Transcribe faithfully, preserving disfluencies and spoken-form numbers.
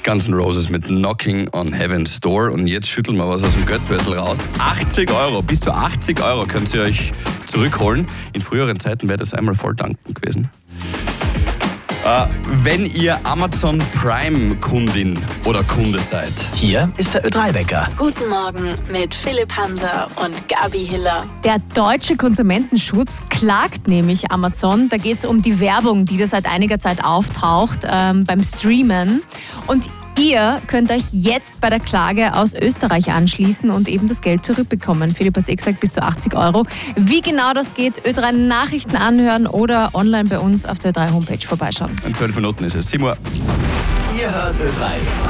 Guns N' Roses mit Knocking on Heaven's Door. Und jetzt schütteln wir was aus dem Geldbörsel raus. achtzig Euro, bis zu achtzig Euro könnt ihr euch zurückholen. In früheren Zeiten wäre das einmal voll danken gewesen. Äh, wenn ihr Amazon Prime-Kundin oder Kunde seid. Hier ist der Ö drei Wecker. Guten Morgen mit Philipp Hanser und Gabi Hiller. Der deutsche Konsumentenschutz klagt nämlich Amazon. Da geht es um die Werbung, die da seit einiger Zeit auftaucht ähm, beim Streamen. Und ihr könnt euch jetzt bei der Klage aus Österreich anschließen und eben das Geld zurückbekommen. Philipp hat es eh gesagt, bis zu achtzig Euro. Wie genau das geht, Ö drei Nachrichten anhören oder online bei uns auf der Ö drei Homepage vorbeischauen. In zwölf Minuten ist es sieben Uhr. Ihr hört Ö drei.